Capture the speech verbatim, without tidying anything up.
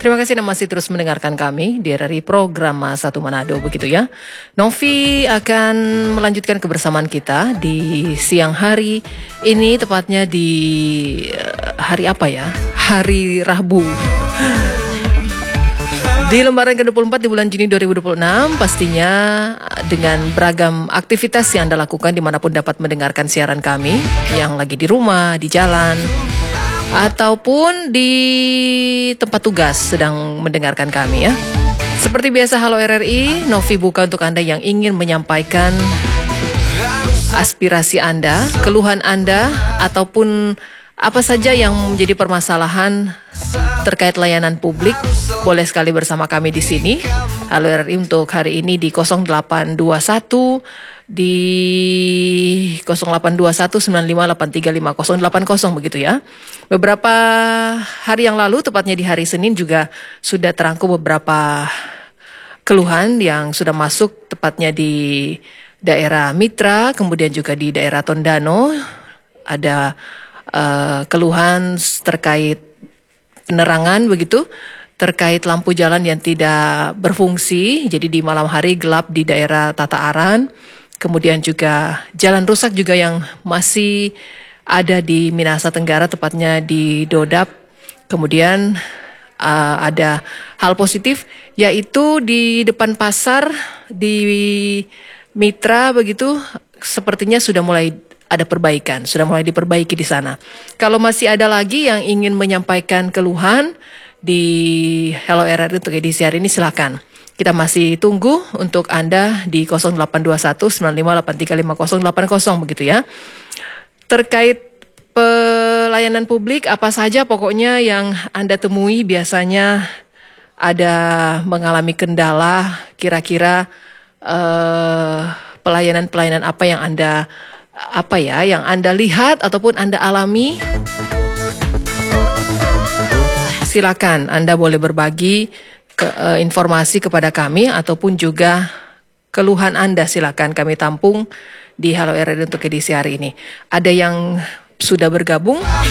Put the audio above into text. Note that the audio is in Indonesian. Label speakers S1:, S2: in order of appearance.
S1: Terima kasih Anda masih terus mendengarkan kami di R R I Program Satu Manado, begitu ya. Novi akan melanjutkan kebersamaan kita di siang hari ini, tepatnya di hari apa ya? Hari Rabu. Di lembaran ke dua puluh empat di bulan Juni dua ribu dua puluh enam, pastinya dengan beragam aktivitas yang Anda lakukan dimanapun dapat mendengarkan siaran kami, yang lagi di rumah, di jalan, ataupun di tempat tugas sedang mendengarkan kami ya. Seperti biasa, halo R R I, Novi buka untuk Anda yang ingin menyampaikan aspirasi Anda, keluhan Anda, ataupun apa saja yang menjadi permasalahan terkait layanan publik, boleh sekali bersama kami di sini. Halo R R I untuk hari ini di nol delapan dua satu di nol delapan dua satu sembilan lima delapan tiga lima nol delapan nol, begitu ya. Beberapa hari yang lalu, tepatnya di hari Senin juga sudah terangkum beberapa keluhan yang sudah masuk, tepatnya di daerah Mitra, kemudian juga di daerah Tondano. Ada uh, keluhan terkait penerangan, begitu, terkait lampu jalan yang tidak berfungsi, jadi di malam hari gelap di daerah Tata Aran. Kemudian juga jalan rusak juga yang masih ada di Minahasa Tenggara, tepatnya di Dodap. Kemudian uh, ada hal positif, yaitu di depan pasar di Mitra, begitu, sepertinya sudah mulai ada perbaikan, sudah mulai diperbaiki di sana. Kalau masih ada lagi yang ingin menyampaikan keluhan di Hello R R I untuk edisi hari ini, silakan. Kita masih tunggu untuk Anda di nol delapan dua satu sembilan lima delapan tiga lima nol delapan nol, begitu ya. Terkait pelayanan publik, apa saja pokoknya yang Anda temui biasanya ada mengalami kendala, kira-kira uh, pelayanan-pelayanan apa yang Anda apa ya yang Anda lihat ataupun Anda alami? Silakan Anda boleh berbagi ke, uh, informasi kepada kami, ataupun juga keluhan Anda silakan kami tampung di Halo R R I untuk edisi hari ini. Ada yang sudah bergabung?